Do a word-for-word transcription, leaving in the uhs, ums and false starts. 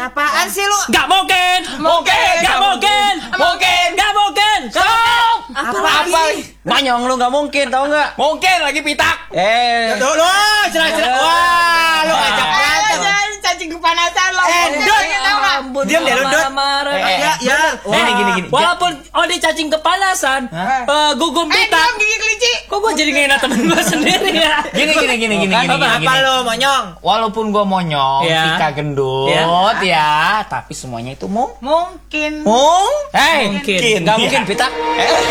Apaan sih lu? Gak mungkin. Mungkin. Gak mungkin. Mungkin. Gak mungkin. Stop. Apa Apa? lagi? Manyong lu gak mungkin, tau gak? Mungkin lagi pitak. Eh, Tuh lu, cerah-cerah. Wah, lu ngajak berantem. Cacing kepanasan lo. Eh, Dut. Ampun, Diam deh lu, Dut. marah-marah. Eh, Ya, ya. Wah. Gini, gini, gini. Walaupun Odi cacing kepanasan, eh, gugum Eh, pitak. diam gigi kelinci. Kok gue jadi ngehina temen gue sendiri ya? Gini, gini, gini, gini, Kan gini, Apa, gini, apa gini. lu, monyong? Walaupun gua monyong, Ya. Tika gendut, Ya. ya, tapi semuanya itu mung. Mungkin. Mung? Hei, Mungkin. Gak mungkin, Pita. Eh,